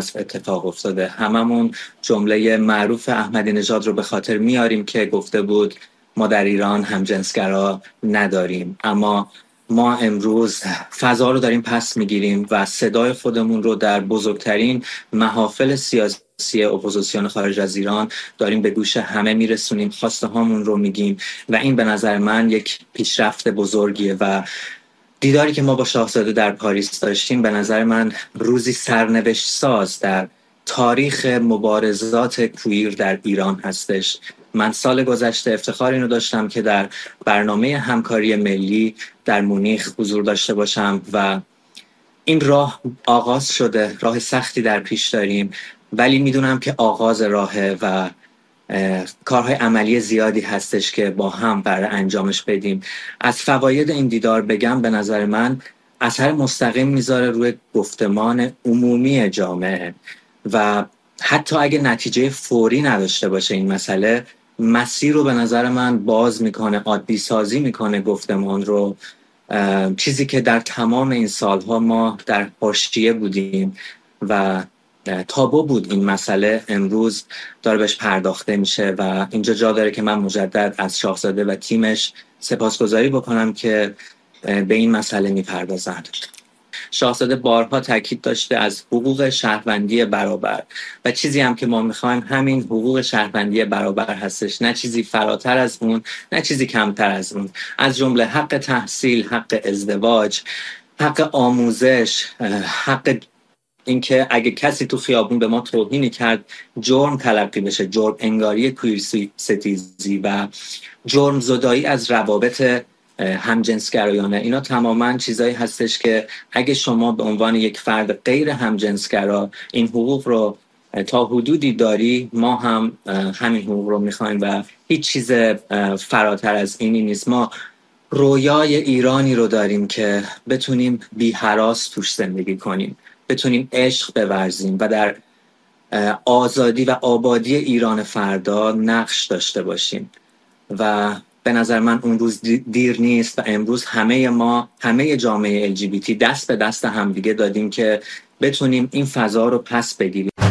حذف اتفاق افتاده. هممون جمله معروف احمدی نژاد رو به خاطر میاریم که گفته بود ما در ایران همجنسگرا نداریم، اما ما امروز فضا رو داریم پس میگیریم و صدای خودمون رو در بزرگترین محافل سیاسی اپوزیسیون خارج از ایران داریم به گوش همه میرسونیم، خواسته هامون رو میگیم و این به نظر من یک پیشرفت بزرگیه و دیداری که ما با شاهزاده در پاریس داشتیم به نظر من روزی سرنوشت ساز در تاریخ مبارزات کویر در ایران هستش. من سال گذشته افتخار اینو داشتم که در برنامه همکاری ملی در مونیخ حضور داشته باشم و این راه آغاز شده. راه سختی در پیش داریم ولی میدونم که آغاز راهه و کارهای عملی زیادی هستش که با هم برای انجامش بدیم. از فواید این دیدار بگم، به نظر من اثر مستقیم میذاره روی گفتمان عمومی جامعه و حتی اگه نتیجه فوری نداشته باشه این مسئله، مسیر رو به نظر من باز میکنه، عادی سازی میکنه گفتمان رو، چیزی که در تمام این سالها ما در حاشیه بودیم و تابو بود این مسئله امروز داره بهش پرداخته میشه و اینجا جا داره که من مجدد از شاهزاده و تیمش سپاسگزاری بکنم که به این مسئله میپردازند. شاهزاده بارها تاکید داشته از حقوق شهروندی برابر و چیزی هم که ما میخوایم همین حقوق شهروندی برابر هستش، نه چیزی فراتر از اون، نه چیزی کمتر از اون، از جمله حق تحصیل، حق ازدواج، حق آموزش، حق اینکه اگه کسی تو خیابون به ما توهینی کرد جرم تلقی بشه، جرم انگاری کویر ستیزی و جرم زدایی از روابط همجنسگرایانه. اینا تماما چیزایی هستش که اگه شما به عنوان یک فرد غیر همجنسگرا این حقوق رو تا حدودی داری، ما هم همین حقوق رو میخوایم و هیچ چیز فراتر از اینی نیست. ما رویای ایرانی رو داریم که بتونیم بی هراس توش زندگی کنیم، بتونیم عشق بورزیم و در آزادی و آبادی ایران فردا نقش داشته باشیم و به نظر من اون روز دیر نیست و امروز همه جامعه LGBT دست به دست همدیگه دادیم که بتونیم این فضا رو پس بگیریم.